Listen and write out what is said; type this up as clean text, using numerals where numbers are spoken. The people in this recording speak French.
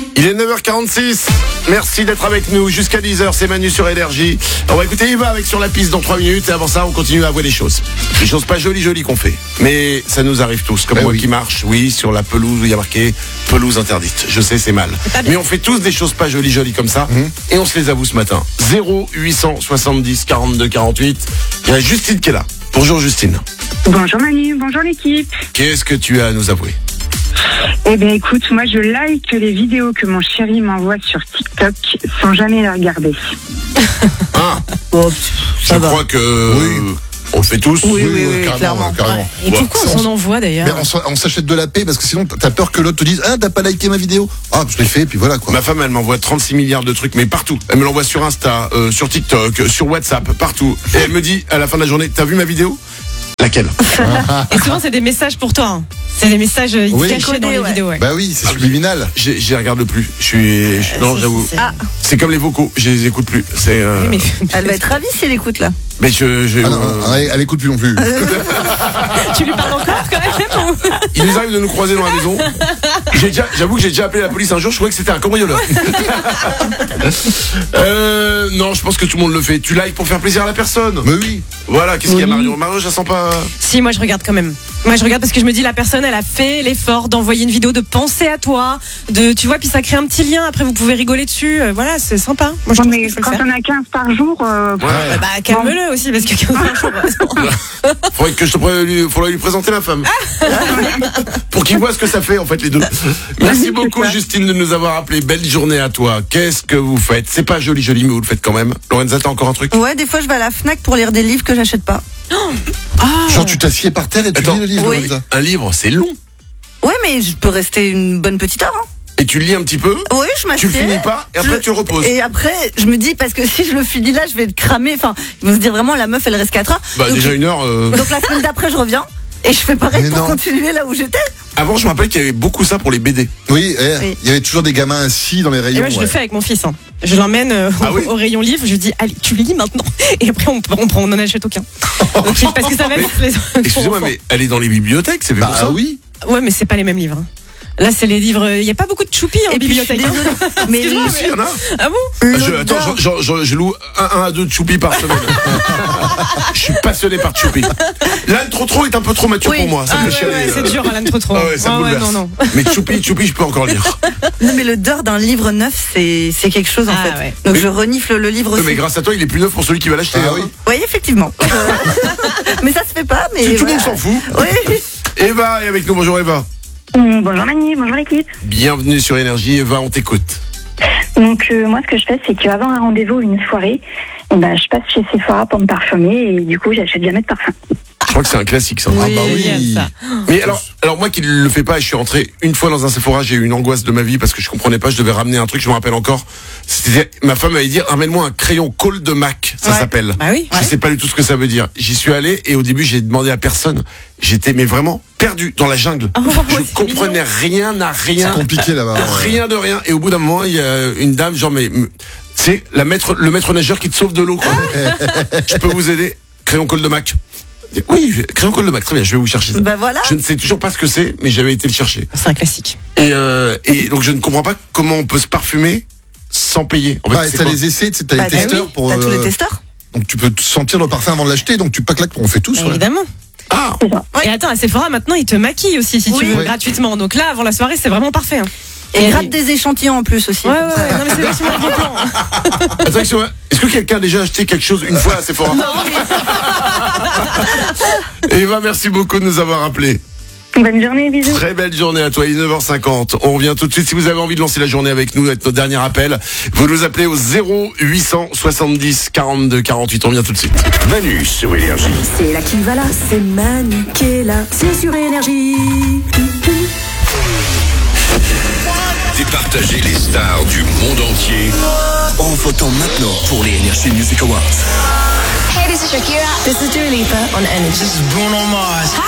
Il est 9h46. Merci d'être avec nous jusqu'à 10h. C'est Manu sur Énergie. On va écouter Eva avec Sur la piste dans 3 minutes. Et avant ça, on continue à avouer des choses. Des choses pas jolies qu'on fait. Mais ça nous arrive tous. Comme moi qui marche, sur la pelouse où il y a marqué pelouse interdite. Je sais, c'est mal. Mais on fait tous des choses pas jolies comme ça. Et on se les avoue ce matin. 0870 42 48. Il y a Justine qui est là. Bonjour Justine. Bonjour Manu, bonjour l'équipe. Qu'est-ce que tu as à nous avouer? Eh bien écoute, moi je like les vidéos que mon chéri m'envoie sur TikTok sans jamais les regarder. Ah, je crois que on le fait tous. Oui, clairement. Et pourquoi on s'en envoie d'ailleurs? On s'achète de la paix parce que sinon t'as peur que l'autre te dise t'as pas liké ma vidéo. Ah, je l'ai fait et puis voilà quoi. Ma femme elle m'envoie 36 milliards de trucs mais partout. Elle me l'envoie sur Insta, sur TikTok, sur WhatsApp, partout. Et elle me dit à la fin de la journée, t'as vu ma vidéo? Laquelle? Et souvent c'est des messages pour toi. Hein. C'est des messages cachés dans les vidéos. Ouais. Bah oui, c'est subliminal. J'y regarde plus. Non, j'avoue. C'est comme les vocaux, je les écoute plus. C'est. Mais... Elle va être ravie si elle écoute là. Mais elle écoute plus non plus. Tu lui parles encore quand même ou... Il nous arrive de nous croiser dans la maison. J'avoue que j'ai déjà appelé la police un jour. Je croyais que c'était un cambrioleur. Non, je pense que tout le monde le fait. Tu likes pour faire plaisir à la personne. Mais oui. Voilà. Qu'est-ce qu'il y a, Mario? Mario, je la sens pas. Si, moi je regarde quand même. Moi je regarde parce que je me dis la personne elle a fait l'effort d'envoyer une vidéo, de penser à toi, tu vois, puis ça crée un petit lien. Après vous pouvez rigoler dessus. Voilà, c'est sympa. Moi je trouve mais quand on a 15 par jour. Calme-le aussi parce que 15 par jour. Faudrait lui présenter ma femme. Pour qu'il voit ce que ça fait en fait les deux. Merci beaucoup Justine de nous avoir appelé. Belle journée à toi. Qu'est-ce que vous faites? C'est pas joli mais vous le faites quand même. Lorenza, t'as encore un truc? Ouais, des fois je vais à la Fnac pour lire des livres que j'achète pas. Genre tu t'assieds par terre et tu lis le livre. Oui. Un livre, c'est long. Ouais, mais je peux rester une bonne petite heure. Et tu le lis un petit peu? Oui, je m'assieds. Tu finis pas et après tu le reposes. Et après, je me dis, parce que si je le finis là, je vais le cramer. Enfin, ils vont se dire vraiment, la meuf, elle reste 4 heures. Bah, donc, déjà 1 heure. Donc la semaine d'après, je reviens. Et je fais pareil pour continuer là où j'étais. Avant, je me rappelle qu'il y avait beaucoup ça pour les BD. Oui, il y avait toujours des gamins assis dans les rayons. Et moi, je le fais avec mon fils. Hein. Je l'emmène au rayon livre. Je lui dis, allez, tu lis maintenant. Et après, on n'en achète aucun. Donc, parce que ça va être les. Excusez-moi, mais elle est dans les bibliothèques, c'est fait pour ça? Ah oui. Ouais, mais c'est pas les mêmes livres. Là, c'est les livres. Il n'y a pas beaucoup de choupi en bibliothèque. Mais si, il y en a. Ah bon? Attends, je loue 1 à 2 choupi par semaine. Je suis passionné par choupi. L'âne trop est un peu trop mature pour moi. Ça me fait chialer. C'est dur, l'âne trop. Ah ouais, ça me bouleverse. Non. Mais choupi, je peux encore lire. Non, mais le dehors d'un livre neuf, c'est quelque chose en fait. Ouais. Donc je renifle le livre aussi. Mais grâce à toi, il est plus neuf pour celui qui va l'acheter. Oui, effectivement. Mais ça se fait pas. Mais tout le monde s'en fout. Oui. Eva est avec nous. Bonjour Eva. Bonjour Manu, bonjour l'équipe. Bienvenue sur Énergie. Eva, on t'écoute. Donc moi ce que je fais c'est qu'avant un rendez-vous, une soirée, je passe chez Sephora pour me parfumer et du coup j'achète jamais de parfum. Je crois que c'est un classique ça. Oui. Ça. Mais alors moi qui le fais pas, je suis rentré une fois dans un Sephora, j'ai eu une angoisse de ma vie parce que je comprenais pas, je devais ramener un truc, je me rappelle encore. Ma femme m'avait dit ramène-moi un crayon Col de Mac, ça s'appelle. Bah oui. Je sais pas du tout ce que ça veut dire. J'y suis allé et au début j'ai demandé à personne. J'étais mais vraiment perdu dans la jungle. Je comprenais rien à rien. C'est compliqué là-bas. Rien de rien. Et au bout d'un moment, il y a une dame genre c'est le maître nageur qui te sauve de l'eau quoi. Je peux vous aider? Crayon Col de Mac. Oui, crayon Col de Mac, très bien, je vais vous chercher ça. Bah voilà. Je ne sais toujours pas ce que c'est, mais j'avais été le chercher. C'est un classique. Et donc je ne comprends pas comment on peut se parfumer sans payer. En fait, t'as les essais, t'as les testeurs pour. T'as tous les testeurs. Donc tu peux sentir le parfum avant de l'acheter, donc tu pas claques, on fait tous. Évidemment. Ah. Et attends, à Sephora maintenant ils te maquillent aussi si tu veux gratuitement. Donc là avant la soirée c'est vraiment parfait. Hein. Et gratte des échantillons en plus aussi. Ouais. Non mais c'est vachement bon plan. Attention, est-ce que quelqu'un a déjà acheté quelque chose une fois à Sephora? Non. Eva, merci beaucoup de nous avoir appelés. Bonne journée, bisous. Très belle journée à toi, il est 9h50. On revient tout de suite. Si vous avez envie de lancer la journée avec nous, être notre dernier appel, vous nous appelez au 0870 42 48. On revient tout de suite. Manu sur Énergie. C'est là qui va là, c'est Manu qui est là, c'est sur Énergie. Départager les stars du monde entier en votant maintenant pour les Energy Music Awards. Hey, this is Shakira. This is Dua Lipa on Energy. This is Bruno Mars. Hi,